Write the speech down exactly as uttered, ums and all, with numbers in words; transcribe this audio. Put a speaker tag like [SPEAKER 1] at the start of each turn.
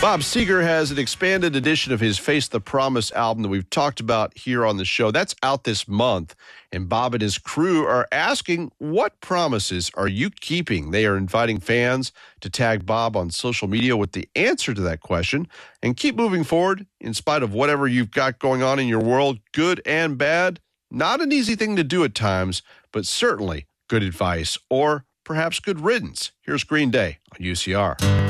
[SPEAKER 1] Bob Seger has an expanded edition of his Face the Promise album that we've talked about here on the show. That's out this month, and Bob and his crew are asking, what promises are you keeping? They are inviting fans to tag Bob on social media with the answer to that question and keep moving forward in spite of whatever you've got going on in your world, good and bad. Not an easy thing to do at times, but certainly good advice or perhaps good riddance. Here's Green Day on U C R.